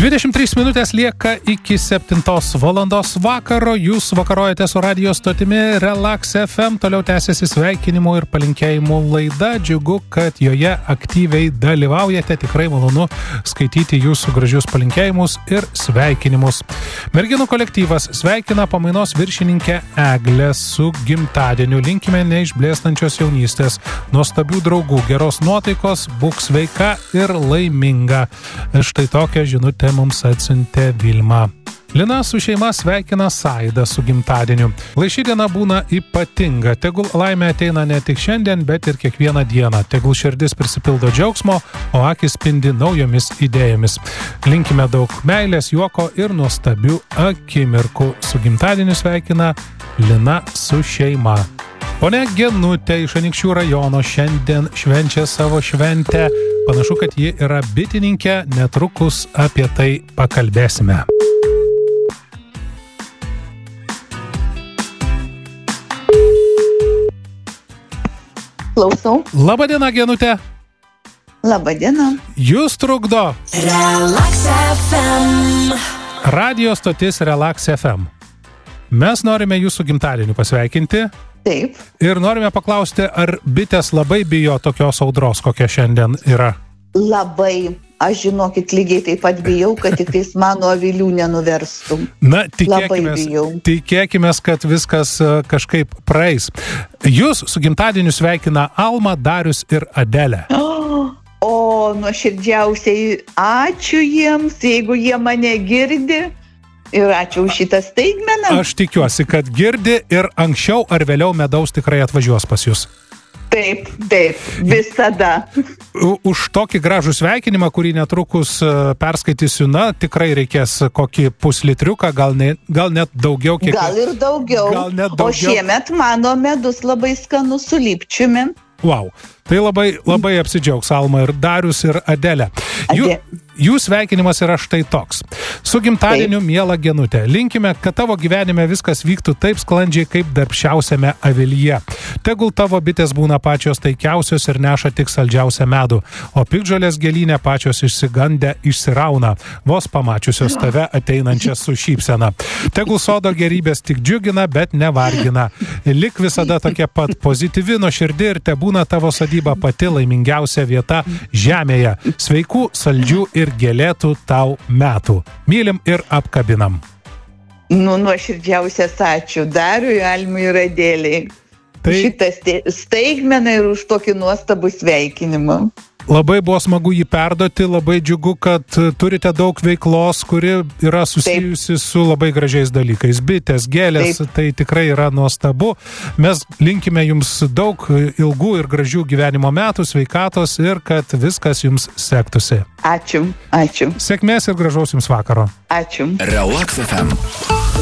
23 minutės lieka iki 7 valandos vakaro. Jūs vakarojate su radio stotimi Relax FM. Toliau tęsiasi sveikinimų ir palinkėjimų laida. Džiugu, kad joje aktyviai dalyvaujate. Tikrai malonu skaityti jūsų gražius palinkėjimus ir sveikinimus. Merginų kolektyvas sveikina pamainos viršininkę Eglę su gimtadieniu. Linkime neišblėstančios jaunystės, nuostabių draugų, geros nuotaikos, būk sveika ir laiminga. Štai tokią žinutę mums atsiuntė Vilma. Lina su šeima sveikina Saidą su gimtadieniu. Lai ši diena būna ypatinga. Tegul laimė ateina ne tik šiandien, bet ir kiekvieną dieną. Tegul širdis prisipildo džiaugsmo, o akis spindi naujomis idėjomis. Linkime daug meilės, juoko ir nuostabių akimirkų. Su gimtadieniu sveikina Lina su šeima. Ponia Genutė iš Anykščių rajono šiandien švenčia savo šventę. Panašu, kad ji yra bitininkė, netrukus apie tai pakalbėsime. Klausau. Labadiena, Genutė. Labadiena. Jūs trukdo Relax FM. Radio stotis Relax FM. Mes norime jūsų gimtadienį pasveikinti. Taip. Ir norime paklausti, ar bitės labai bijo tokios audros, kokia šiandien yra? Labai. Aš žinokit, lygiai taip pat bijau, kad tik tais mano avilių nenuverstų. Na, Labai bijau. tikėkimės, kad viskas kažkaip praeis. Jūs su gimtadieniu sveikina Alma, Darius ir Adelė. O nuoširdžiausiai ačiū jiems, jeigu jie mane girdi. Ir ačiū už šitą staigmeną. Aš tikiuosi, kad girdi ir anksčiau ar vėliau Medaus tikrai atvažiuos pas jūs. Taip, visada. Už tokį gražų sveikinimą, kurį netrukus perskaitysiu, na, tikrai reikės kokį puslitriuką, gal net daugiau. Gal ir daugiau. O šiemet mano medus labai skanus su lipčiumi. Wow, tai labai apsidžiaugs Alma ir Darius ir Adelė. Jų sveikinimas yra štai toks. Su gimtadieniu, miela Genutė, linkime, kad tavo gyvenime viskas vyktų taip sklandžiai, kaip darbščiausiame avilyje. Tegul tavo bitės būna pačios taikiausios ir neša tik saldžiausią medų, o piktžolės gėlynė pačios išsigandę išsirauna, vos pamačiusios tave ateinančią su šypsena. Tegul sodo gerybės tik džiugina, bet nevargina. Lik visada tokia pat pozityvi, nuoširdi ir tebūna tavo sodyba pati laimingiausia vieta žemėje. Sveikų, saldžių ir gėlėtų tau metų. Mylim ir apkabinam. Nuoširdžiausias ačiū Dariui, Almui ir Adėlei. Šitas staigmena ir už tokį nuostabų sveikinimą. Labai buvo smagu jį perduoti, labai džiugu, kad turite daug veiklos, kuri yra susijusi su labai gražiais dalykais. Bitės, gėlės, tai tikrai yra nuostabu. Mes linkime jums daug ilgų ir gražių gyvenimo metų, sveikatos ir kad viskas jums sektųsi. Ačiū. Sėkmės ir gražaus jums vakaro. Ačiū. Relax FM.